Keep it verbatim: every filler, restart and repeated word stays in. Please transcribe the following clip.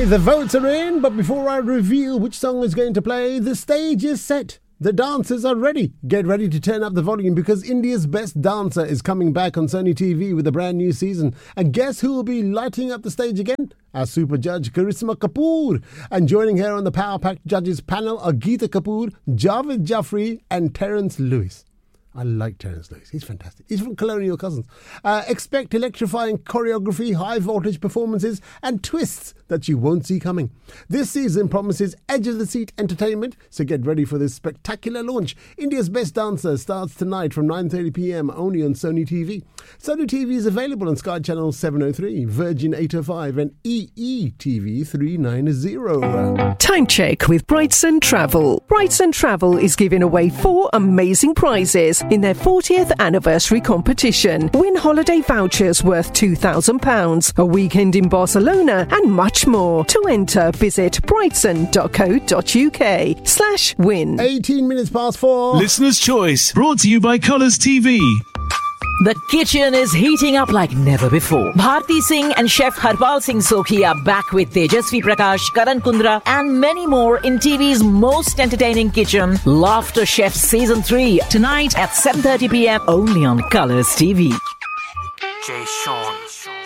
Okay, the votes are in, but before I reveal which song is going to play, the stage is set. The dancers are ready. Get ready to turn up the volume because India's Best Dancer is coming back on Sony T V with a brand new season. And guess who will be lighting up the stage again? Our super judge, Karisma Kapoor. And joining her on the Power Pack Judges panel are Geeta Kapoor, Javed Jaffrey and Terence Lewis. I like Terence Lewis. He's fantastic. He's from Colonial Cousins. Uh, expect electrifying choreography, high voltage performances and twists that you won't see coming. This season promises edge-of-the-seat entertainment, so get ready for this spectacular launch. India's Best Dancer starts tonight from nine thirty p m only on Sony T V. Sony T V is available on Sky Channel seven oh three, Virgin eight oh five and E E T V three ninety. Time check with Brightson Travel. Brightson Travel is giving away four amazing prizes in their fortieth anniversary competition. Win holiday vouchers worth two thousand pounds, a weekend in Barcelona and much more. To enter, visit brightson.co.uk slash win. eighteen minutes past four. Listener's Choice, brought to you by Colours T V. The kitchen is heating up like never before. Bharti Singh and Chef Harpal Singh Sokhi are back with Tejasvi Prakash, Karan Kundra and many more in T V's most entertaining kitchen, Laughter Chef Season three, tonight at seven thirty p m only on Colours T V. Jay Sean.